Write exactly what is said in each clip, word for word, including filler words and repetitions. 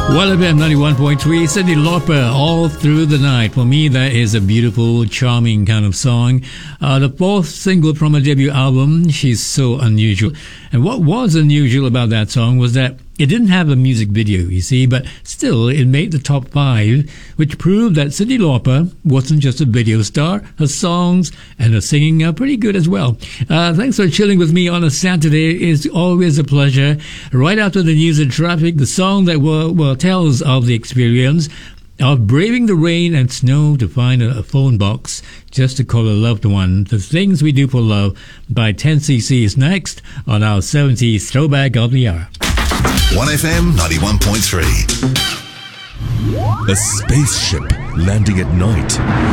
one F M ninety-one point three, Cyndi Lauper, All Through the Night. For me, that is a beautiful, charming kind of song. Uh, the fourth single from her debut album, She's So Unusual. And what was unusual about that song was that it didn't have a music video, you see, but still it made the top five, which proved that Cyndi Lauper wasn't just a video star. Her songs and her singing are pretty good as well. Uh, thanks for chilling with me on a Saturday. It's always a pleasure. Right after the news and traffic, the song that will, well tells of the experience of braving the rain and snow to find a, a phone box just to call a loved one. The Things We Do for Love by ten C C is next on our seventies Throwback of the Hour. one F M ninety-one point three. A spaceship landing at night.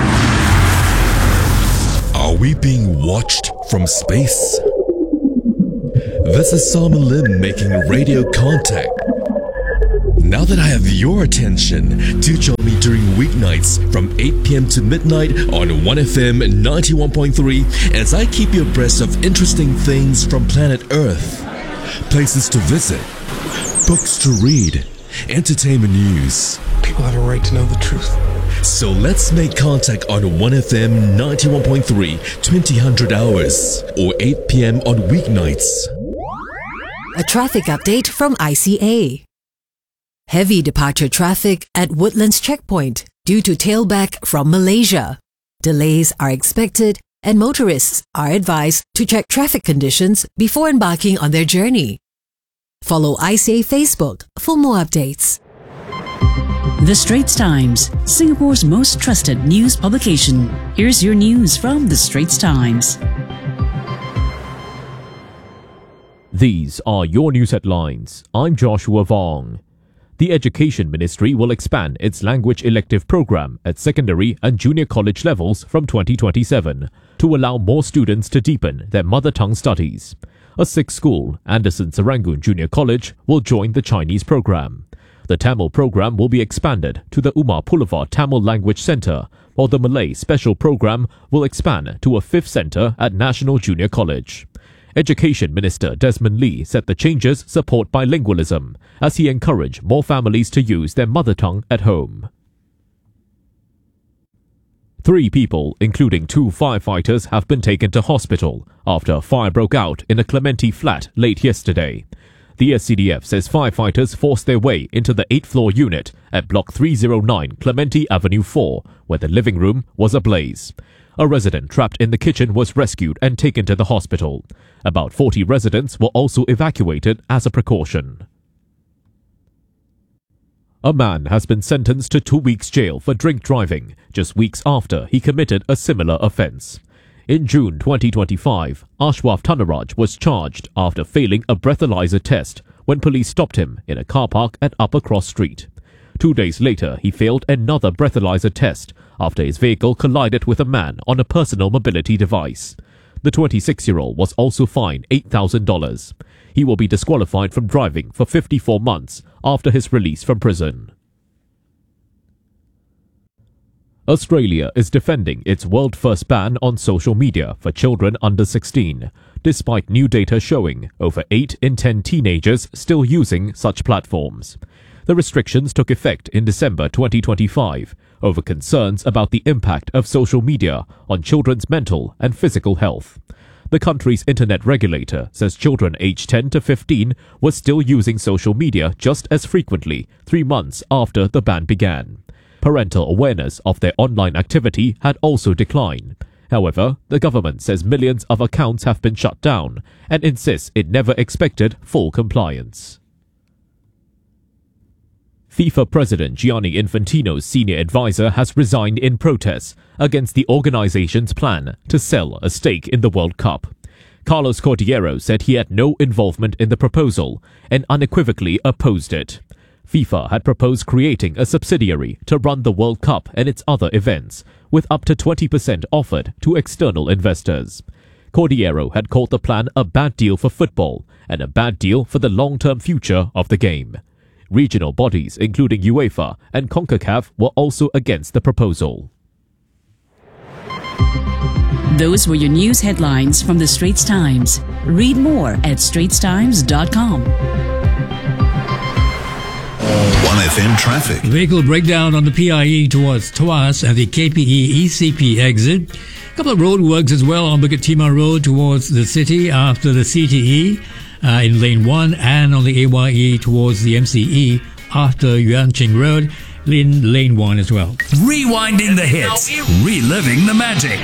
Are we being watched from space? This is Simon Lim making radio contact. Now that I have your attention, do join me during weeknights from eight p.m. to midnight on one F M ninety-one point three as I keep you abreast of interesting things from planet Earth. Places to visit, books to read, entertainment news. People have a right to know the truth. So let's make contact on one F M ninety-one point three, twenty hundred hours, or eight p.m. on weeknights. A traffic update from I C A. Heavy departure traffic at Woodlands Checkpoint due to tailback from Malaysia. Delays are expected and motorists are advised to check traffic conditions before embarking on their journey. Follow I C A Facebook for more updates. The Straits Times, Singapore's most trusted news publication. Here's your news from The Straits Times. These are your news headlines. I'm Joshua Vong. The Education Ministry will expand its language elective program at secondary and junior college levels from twenty twenty-seven to allow more students to deepen their mother tongue studies. A sixth school, Anderson Serangoon Junior College, will join the Chinese program. The Tamil program will be expanded to the Umar Pulavar Tamil Language Centre, while the Malay Special Program will expand to a fifth centre at National Junior College. Education Minister Desmond Lee said the changes support bilingualism as he encouraged more families to use their mother tongue at home. Three people, including two firefighters, have been taken to hospital after a fire broke out in a Clementi flat late yesterday. The S C D F says firefighters forced their way into the eighth floor unit at Block three oh nine Clementi Avenue four, where the living room was ablaze. A resident trapped in the kitchen was rescued and taken to the hospital. About forty residents were also evacuated as a precaution. A man has been sentenced to two weeks jail for drink driving, just weeks after he committed a similar offence. In June twenty twenty-five, Ashwaf Tanaraj was charged after failing a breathalyzer test when police stopped him in a car park at Upper Cross Street. Two days later, he failed another breathalyzer test after his vehicle collided with a man on a personal mobility device. The twenty-six-year-old was also fined eight thousand dollars. He will be disqualified from driving for fifty-four months after his release from prison. Australia is defending its world-first ban on social media for children under sixteen, despite new data showing over eight in ten teenagers still using such platforms. The restrictions took effect in December twenty twenty-five over concerns about the impact of social media on children's mental and physical health. The country's internet regulator says children aged ten to fifteen were still using social media just as frequently three months after the ban began. Parental awareness of their online activity had also declined. However, the government says millions of accounts have been shut down and insists it never expected full compliance. FIFA President Gianni Infantino's senior advisor has resigned in protest against the organization's plan to sell a stake in the World Cup. Carlos Cordeiro said he had no involvement in the proposal and unequivocally opposed it. FIFA had proposed creating a subsidiary to run the World Cup and its other events, with up to twenty percent offered to external investors. Cordeiro had called the plan a bad deal for football and a bad deal for the long-term future of the game. Regional bodies, including UEFA and CONCACAF, were also against the proposal. Those were your news headlines from The Straits Times. Read more at straits times dot com. one F M traffic. Vehicle breakdown on the P I E towards Tuas at the K P E E C P exit. A couple of road works as well on Bukit Timah Road towards the city after the C T E uh, in lane one, and on the A Y E towards the M C E after Yuan Ching Road in lane one as well. Rewinding the hits, reliving the magic.